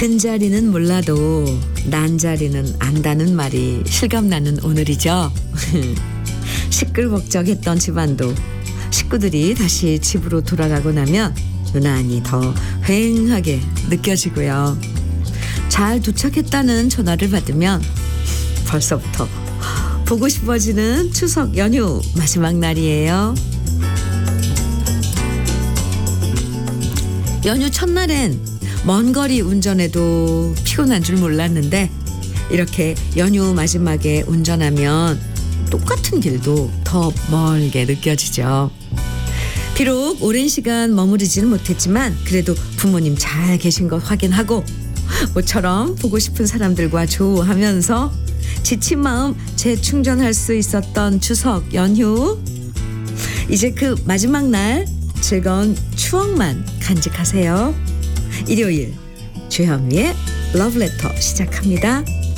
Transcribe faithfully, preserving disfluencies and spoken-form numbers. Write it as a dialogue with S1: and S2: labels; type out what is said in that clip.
S1: 근자리는 몰라도 난자리는 안다는 말이 실감나는 오늘이죠. 시끌벅적했던 집안도 식구들이 다시 집으로 돌아가고 나면 유난히 더 휑하게 느껴지고요. 잘 도착했다는 전화를 받으면 벌써부터 보고 싶어지는 추석 연휴 마지막 날이에요. 연휴 첫날엔 먼 거리 운전해도 피곤한 줄 몰랐는데 이렇게 연휴 마지막에 운전하면 똑같은 길도 더 멀게 느껴지죠. 비록 오랜 시간 머무르지는 못했지만 그래도 부모님 잘 계신 것 확인하고 모처럼 보고 싶은 사람들과 조우하면서 지친 마음 재충전할 수 있었던 추석 연휴. 이제 그 마지막 날 즐거운 추억만 간직하세요. 일요일 주현미의 러브레터 시작합니다.